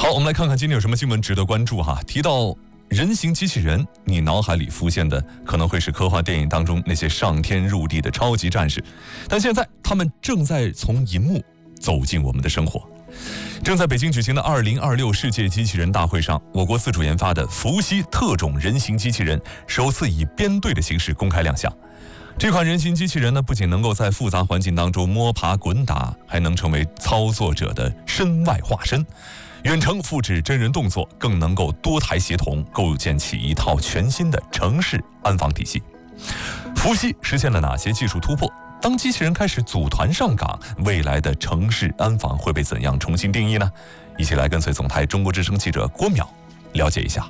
好，我们来看看今天有什么新闻值得关注哈。提到人形机器人，你脑海里浮现的可能会是科幻电影当中那些上天入地的超级战士，但现在他们正在从银幕走进我们的生活。正在北京举行的2026世界机器人大会上，我国自主研发的伏羲特种人形机器人首次以编队的形式公开亮相。这款人形机器人呢，不仅能够在复杂环境当中摸爬滚打，还能成为操作者的身外化身，远程复制真人动作，更能够多台协同，构建起一套全新的城市安防体系。伏羲实现了哪些技术突破？当机器人开始组团上岗，未来的城市安防会被怎样重新定义呢？一起来跟随总台中国之声记者郭淼了解一下。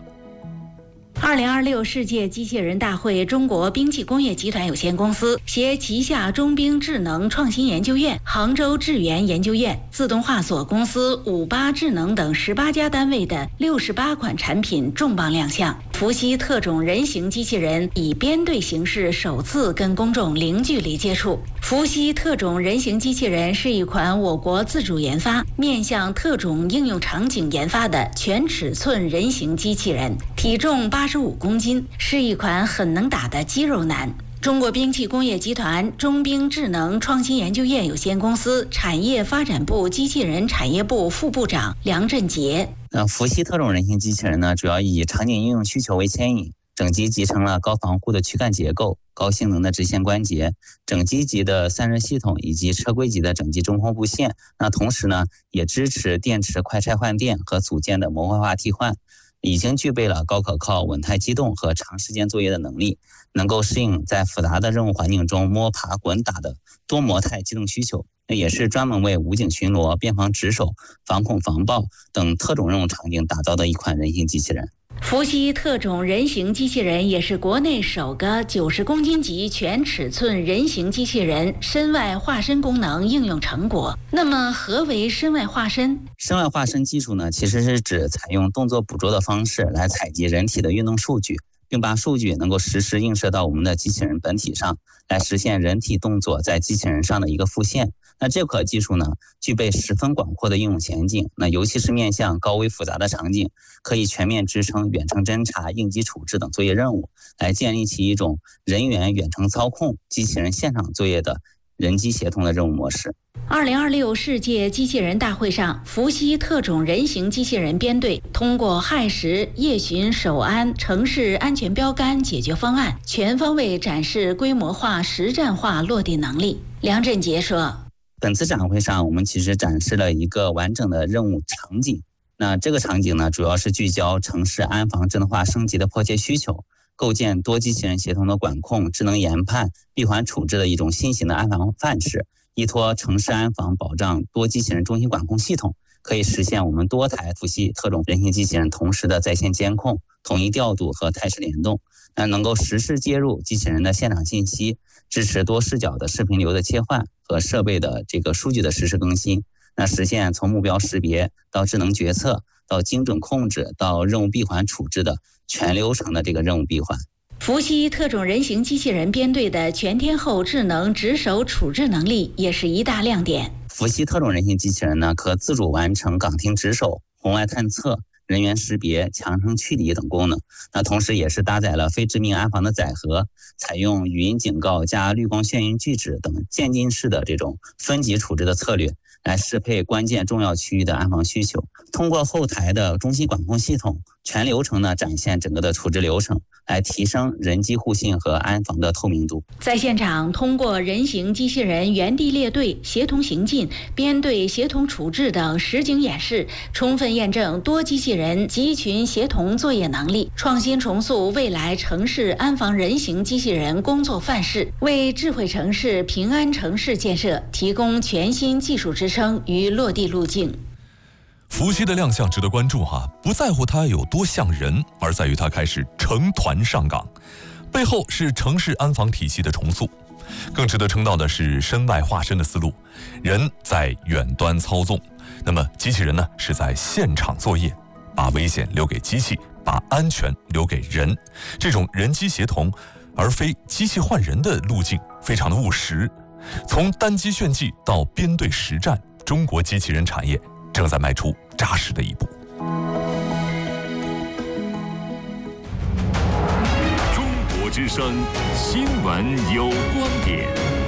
2026世界机器人大会，中国兵器工业集团有限公司携旗下中兵智能创新研究院、杭州智源研究院、自动化所公司、58智能等18家单位的68款产品重磅亮相。伏羲特种人形机器人以编队形式首次跟公众零距离接触。伏羲特种人形机器人是一款我国自主研发、面向特种应用场景研发的全尺寸人形机器人，体重85公斤，是一款很能打的肌肉男。中国兵器工业集团中兵智能创新研究院有限公司产业发展部机器人产业部副部长梁振杰。 伏羲特种人形机器人呢，主要以场景应用需求为牵引，整机集成了高防护的躯干结构、高性能的直线关节、整机级的散热系统以及车规级的整机中控布线。那同时呢，也支持电池快拆换电和组件的模块化替换。已经具备了高可靠、稳态机动和长时间作业的能力，能够适应在复杂的任务环境中摸爬滚打的多模态机动需求。也是专门为武警巡逻、边防值守、防恐防爆等特种任务场景打造的一款人形机器人。 伏羲特种人形机器人也是国内首个90公斤级全尺寸人形机器人身外化身功能应用成果。那么何为身外化身？ 身外化身技术呢，其实是指采用动作捕捉的方式来采集人体的运动数据，并把数据能够实时映射到我们的机器人本体上，来实现人体动作在机器人上的一个复现。那这款技术呢，具备十分广阔的应用前景，那尤其是面向高危复杂的场景，可以全面支撑远程侦察、应急处置等作业任务，来建立起一种人员远程操控、机器人现场作业的人机协同的任务模式。 2026世界机器人大会上，伏羲特种人形机器人编队通过亥时、夜巡、守安、城市安全标杆解决方案，全方位展示规模化、实战化落地能力。梁振杰说， 本次展会上，我们其实展示了一个完整的任务场景。那这个场景呢，主要是聚焦城市安防智能化升级的迫切需求，构建多机器人协同的管控、智能研判、闭环处置的一种新型的安防范式，依托城市安防保障多机器人中心管控系统，可以实现我们多台伏羲特种人形机器人同时的在线监控、统一调度和态势联动，能够实时接入机器人的现场信息，支持多视角的视频流的切换和设备的这个数据的实时更新，实现从目标识别到智能决策到精准控制到任务闭环处置的全流程的这个任务闭环。 伏羲特种人形机器人编队的全天候智能值守处置能力也是一大亮点。 伏羲特种人形机器人呢，可自主完成岗亭值守、红外探测、人员识别、强声驱离等功能。同时也是搭载了非致命安防的载荷，采用语音警告加绿光眩晕拒止等渐进式的这种分级处置的策略，来适配关键重要区域的安防需求。通过后台的中心管控系统，全流程呢展现整个的处置流程，来提升人机互信和安防的透明度。 在现场，通过人形机器人原地列队、协同行进、编队协同处置等实景演示，充分验证多机器人集群协同作业能力，创新重塑未来城市安防人形机器人工作范式，为智慧城市、平安城市建设提供全新技术支撑与落地路径。 伏羲的亮相值得关注哈，不在乎它有多像人，而在于它开始成团上岗，背后是城市安防体系的重塑。更值得称道的是身外化身的思路，人在远端操纵，那么机器人呢是在现场作业，把危险留给机器，把安全留给人，这种人机协同而非机器换人的路径非常的务实。从单机炫技到编队实战，中国机器人产业正在迈出扎实的一步。 中国之声新闻有观点，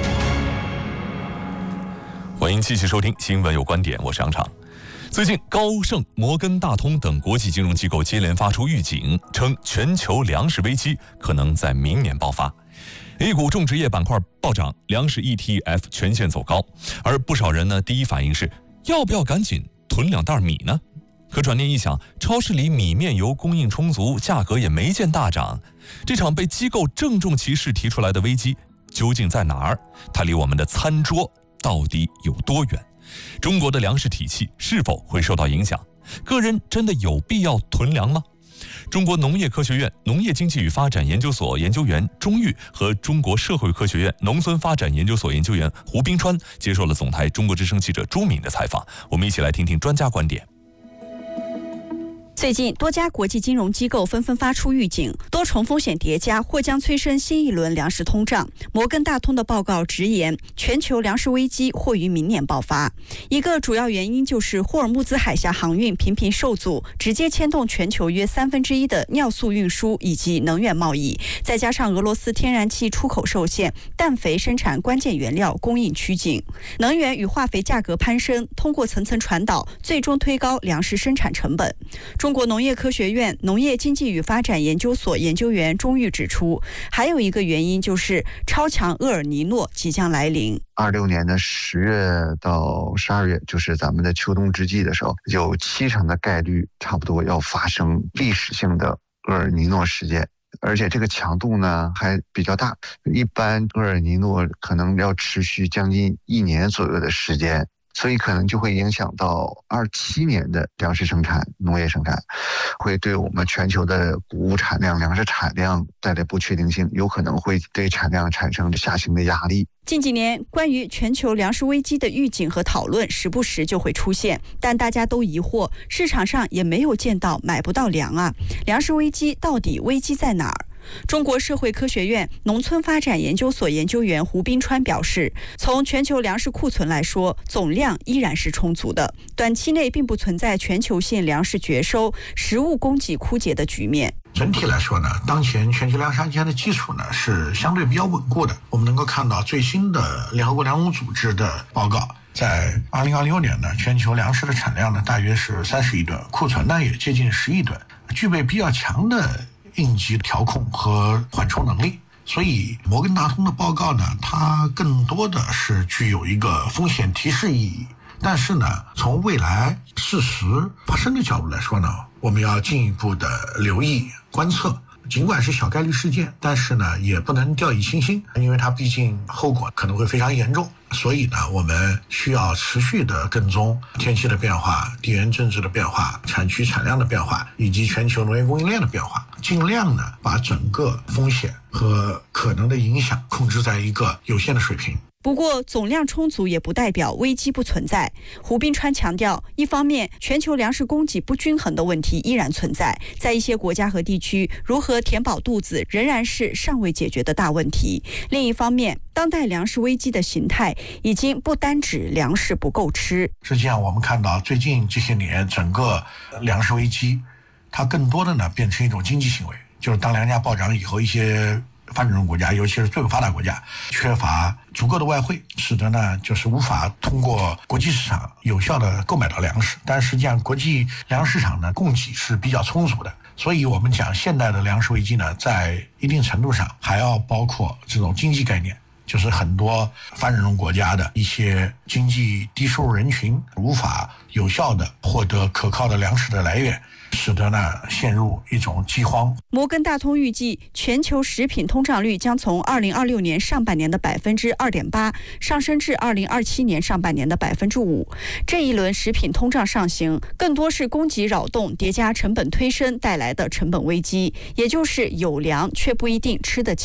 欢迎继续收听新闻有观点，我是杨畅。最近，高盛、摩根大通等国际金融机构接连发出预警，称全球粮食危机可能在明年爆发。A 股种植业板块暴涨，粮食 ETF 全线走高，而不少人呢，第一反应是要不要赶紧囤2袋米呢？可转念一想，超市里米面油供应充足，价格也没见大涨，这场被机构郑重其事提出来的危机究竟在哪儿？它离我们的餐桌到底有多远？中国的粮食体系是否会受到影响？个人真的有必要囤粮吗？中国农业科学院农业经济与发展研究所研究员钟玉和中国社会科学院农村发展研究所研究员胡冰川接受了总台中国之声记者朱敏的采访，我们一起来听听专家观点。 最近，多家国际金融机构纷纷发出预警，多重风险叠加或将催生新一轮粮食通胀。摩根大通的报告直言，全球粮食危机或于明年爆发。一个主要原因就是霍尔木兹海峡航运频频受阻，直接牵动全球约1/3的尿素运输以及能源贸易。再加上俄罗斯天然气出口受限，氮肥生产关键原料供应趋紧，能源与化肥价格攀升，通过层层传导，最终推高粮食生产成本。中国农业科学院农业经济与发展研究所研究员钟玉指出，还有一个原因就是超强厄尔尼诺即将来临。 26年的10月到12月，就是咱们的秋冬之际的时候，有70%的概率差不多要发生历史性的厄尔尼诺事件。而且这个强度呢还比较大，一般厄尔尼诺可能要持续将近1年左右的时间。所以可能就会影响到27年的粮食生产、农业生产，会对我们全球的谷物产量、粮食产量带来不确定性，有可能会对产量产生下行的压力。 近几年，关于全球粮食危机的预警和讨论时不时就会出现，但大家都疑惑，市场上也没有见到买不到粮啊，粮食危机到底危机在哪儿？中国社会科学院农村发展研究所研究员胡冰川表示，从全球粮食库存来说，总量依然是充足的，短期内并不存在全球性粮食绝收、食物供给枯竭的局面。 整体来说呢，当前全球粮食安全的基础呢是相对比较稳固的。我们能够看到最新的联合国粮农组织的报告，在2026年呢，全球粮食的产量呢大约是30亿吨，库存呢也接近10亿吨，具备比较强的应急调控和缓冲能力。所以摩根大通的报告呢，它更多的是具有一个风险提示意义。但是呢，从未来事实发生的角度来说呢，我们要进一步的留意观测。尽管是小概率事件，但是呢，也不能掉以轻心，因为它毕竟后果可能会非常严重。所以呢，我们需要持续的跟踪天气的变化、地缘政治的变化、产区产量的变化，以及全球农业供应链的变化，尽量呢把整个风险和可能的影响控制在一个有限的水平。 不过，总量充足也不代表危机不存在。胡冰川强调，一方面，全球粮食供给不均衡的问题依然存在，在一些国家和地区，如何填饱肚子仍然是尚未解决的大问题。另一方面，当代粮食危机的形态已经不单指粮食不够吃。 实际上，我们看到最近这些年，整个粮食危机，它更多的呢变成一种经济行为，就是当粮价暴涨以后，一些发展中国家，尤其是最不发达国家，缺乏足够的外汇，使得呢就是无法通过国际市场有效的购买到粮食。但实际上，国际粮食市场呢供给是比较充足的，所以我们讲现代的粮食危机呢，在一定程度上还要包括这种经济概念。就是很多发展中国家的一些经济低收入人群无法有效的获得可靠的粮食的来源，使得呢陷入一种饥荒。 摩根大通预计，全球食品通胀率将从2026年上半年的2.8%上升至2027年上半年的5%。这一轮食品通胀上行，更多是供给扰动叠加成本推升带来的成本危机，也就是有粮却不一定吃得起。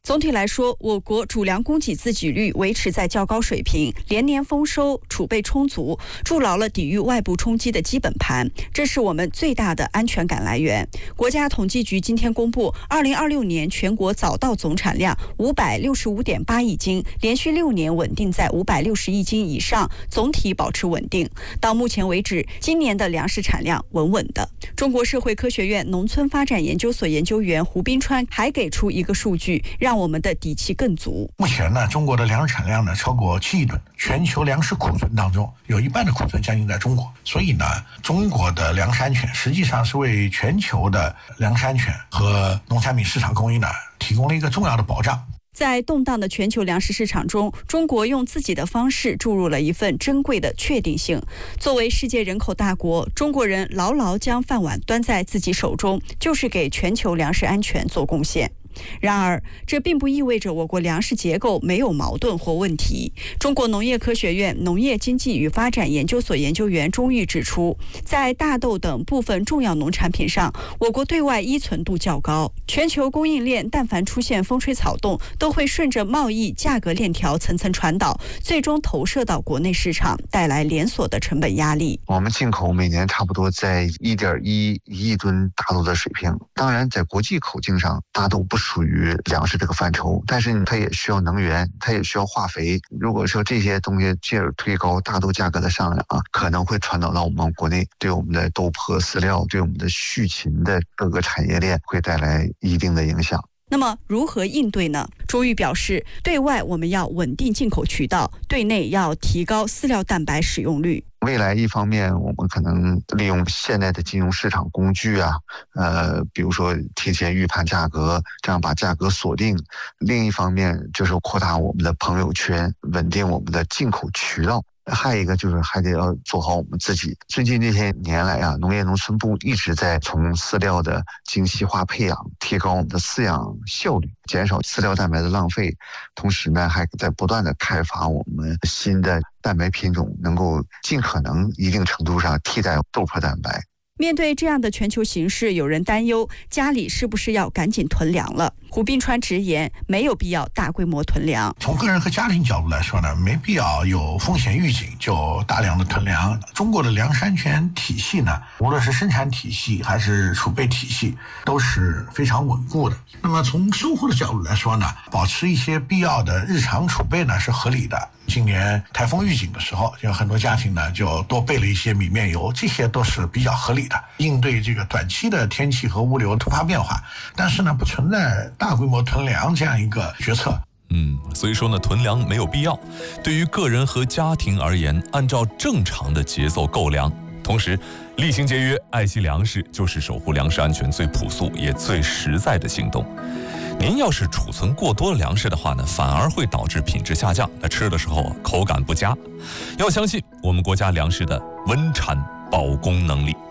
总体来说，我国主粮供给自给率维持在较高水平，连年丰收，储备充足，筑牢了抵御外部冲击的基本盘，这是我们最大的安全感来源。国家统计局今天公布，2026年全国早稻总产量565.8亿斤，连续6年稳定在560亿斤以上，总体保持稳定。到目前为止，今年的粮食产量稳稳的。中国社会科学院农村发展研究所研究员胡斌川还给出一个数据，让我们的底气更足。 目前呢，中国的粮食产量呢超过7亿吨，全球粮食库存当中有一半的库存将近在中国，所以呢，中国的粮食安全实际上是为全球的粮食安全和农产品市场供应呢提供了一个重要的保障。 在动荡的全球粮食市场中，中国用自己的方式注入了一份珍贵的确定性。作为世界人口大国，中国人牢牢将饭碗端在自己手中，就是给全球粮食安全做贡献。然而，这并不意味着我国粮食结构没有矛盾或问题。中国农业科学院农业经济与发展研究所研究员钟玉指出，在大豆等部分重要农产品上，我国对外依存度较高，全球供应链但凡出现风吹草动，都会顺着贸易价格链条层层传导，最终投射到国内市场，带来连锁的成本压力。 我们进口每年差不多在1.1亿吨大豆的水平，当然在国际口径上，大豆不属于粮食这个范畴，但是它也需要能源，它也需要化肥。如果说这些东西进而推高大豆价格的上涨可能会传导到我们国内，对我们的豆粕饲料，对我们的畜禽的各个产业链会带来一定的影响。 那么如何应对呢？钟玉表示，对外我们要稳定进口渠道，对内要提高饲料蛋白使用率。 未来一方面，我们可能利用现在的金融市场工具比如说提前预判价格，这样把价格锁定。另一方面就是扩大我们的朋友圈，稳定我们的进口渠道。还有一个就是还得要做好我们自己。最近这些年来农业农村部一直在从饲料的精细化配养，提高我们的饲养效率，减少饲料蛋白的浪费。同时呢，还在不断的开发我们新的蛋白品种，能够尽可能一定程度上替代豆粕蛋白。 面对这样的全球形势，有人担忧家里是不是要赶紧囤粮了。胡斌川直言，没有必要大规模囤粮。 从个人和家庭角度来说呢，没必要有风险预警就大量的囤粮。中国的粮食安全体系呢，无论是生产体系还是储备体系，都是非常稳固的。那么从生活的角度来说呢，保持一些必要的日常储备呢是合理的。今年台风预警的时候，有很多家庭呢就多备了一些米面油，这些都是比较合理的，应对这个短期的天气和物流突发变化。但是呢，不存在大规模囤粮这样一个决策。 所以说呢，囤粮没有必要。对于个人和家庭而言，按照正常的节奏购粮，同时厉行节约，爱惜粮食，就是守护粮食安全最朴素也最实在的行动。您要是储存过多的粮食的话呢，反而会导致品质下降，那吃的时候口感不佳。要相信我们国家粮食的稳产保供能力。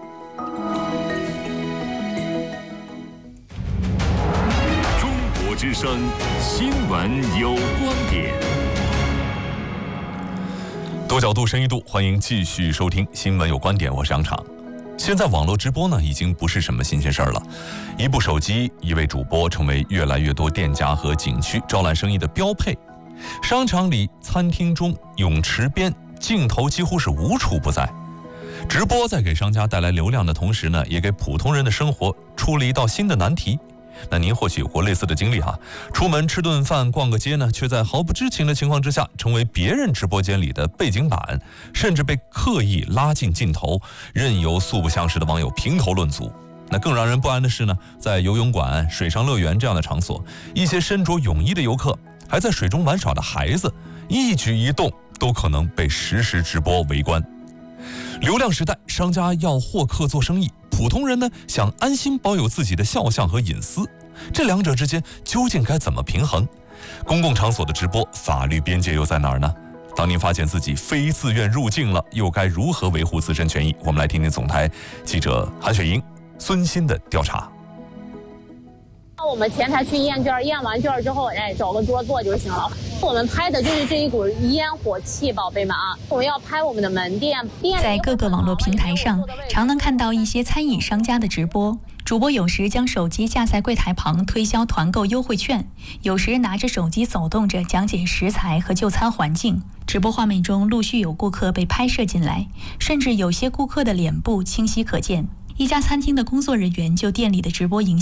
中国之声新闻有观点， 多角度深一度，欢迎继续收听新闻有观点，我是杨昶。现在网络直播呢，已经不是什么新鲜事儿了。一部手机，一位主播，成为越来越多店家和景区招揽生意的标配。商场里、餐厅中、泳池边，镜头几乎是无处不在。直播在给商家带来流量的同时呢，也给普通人的生活出了一道新的难题。那您或许有过类似的经历出门吃顿饭、逛个街呢，却在毫不知情的情况之下，成为别人直播间里的背景板，甚至被刻意拉进镜头，任由素不相识的网友评头论足。那更让人不安的是呢，在游泳馆、水上乐园这样的场所，一些身着泳衣的游客，还在水中玩耍的孩子，一举一动都可能被实时直播围观。流量时代，商家要获客做生意，普通人呢想安心保有自己的肖像和隐私，这两者之间究竟该怎么平衡？公共场所的直播，法律边界又在哪儿呢？当您发现自己非自愿入境了，又该如何维护自身权益？我们来听听总台记者韩雪莹、孙鑫的调查。 我们前台去验卷，验完卷之后，找个桌坐就行了。我们拍的就是这一股烟火气，宝贝们我们要拍我们的门店。 在各个网络平台上，常能看到一些餐饮商家的直播， 主播有时将手机架在柜台旁推销团购优惠券，有时拿着手机走动着讲解食材和就餐环境。直播画面中陆续有顾客被拍摄进来，甚至有些顾客的脸部清晰可见。一家餐厅的工作人员就店里的直播营销